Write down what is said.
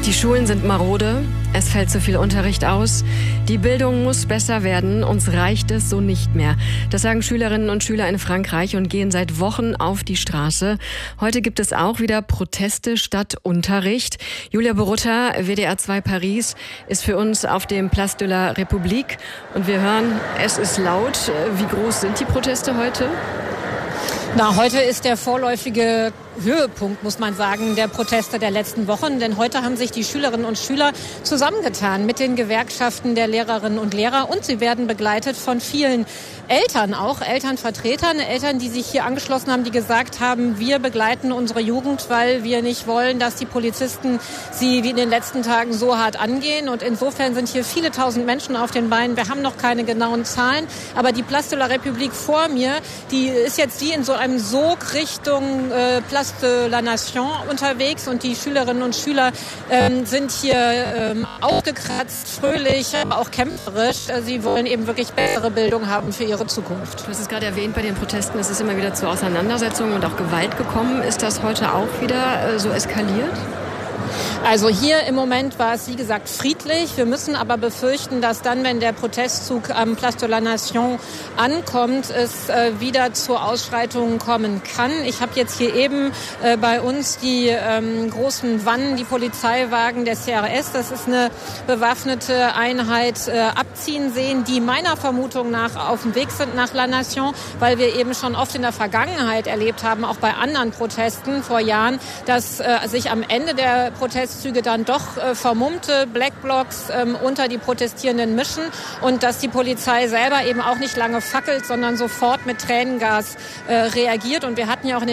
Die Schulen sind marode, es fällt zu viel Unterricht aus. Die Bildung muss besser werden, uns reicht es so nicht mehr. Das sagen Schülerinnen und Schüler in Frankreich und gehen seit Wochen auf die Straße. Heute gibt es auch wieder Proteste statt Unterricht. Julia Borutta, WDR 2 Paris, ist für uns auf dem Place de la République und wir hören, es ist laut. Wie groß sind die Proteste heute? Heute ist der vorläufige Höhepunkt, muss man sagen, der Proteste der letzten Wochen. Denn heute haben sich die Schülerinnen und Schüler zusammengetan mit den Gewerkschaften der Lehrerinnen und Lehrer. Und sie werden begleitet von vielen Eltern auch, Elternvertretern, Eltern, die sich hier angeschlossen haben, die gesagt haben, wir begleiten unsere Jugend, weil wir nicht wollen, dass die Polizisten sie wie in den letzten Tagen so hart angehen. Und insofern sind hier viele tausend Menschen auf den Beinen. Wir haben noch keine genauen Zahlen, aber die Place de la République vor mir, die ist jetzt wie in so einem Sog Richtung Place de la Nation unterwegs und die Schülerinnen und Schüler sind hier aufgekratzt, fröhlich, aber auch kämpferisch. Sie wollen eben wirklich bessere Bildung haben für ihre Zukunft. Du hast es gerade erwähnt, bei den Protesten ist es immer wieder zu Auseinandersetzungen und auch Gewalt gekommen. Ist das heute auch wieder so eskaliert? Also hier im Moment war es, wie gesagt, friedlich. Wir müssen aber befürchten, dass dann, wenn der Protestzug am Place de la Nation ankommt, es wieder zu Ausschreitungen kommen kann. Ich habe jetzt hier eben bei uns die großen Wannen, die Polizeiwagen der CRS, das ist eine bewaffnete Einheit, abziehen sehen, die meiner Vermutung nach auf dem Weg sind nach La Nation, weil wir eben schon oft in der Vergangenheit erlebt haben, auch bei anderen Protesten vor Jahren, dass sich am Ende der Protestzüge dann doch vermummte Blackblocs unter die Protestierenden mischen und dass die Polizei selber eben auch nicht lange fackelt, sondern sofort mit Tränengas reagiert. Und wir hatten ja auch in den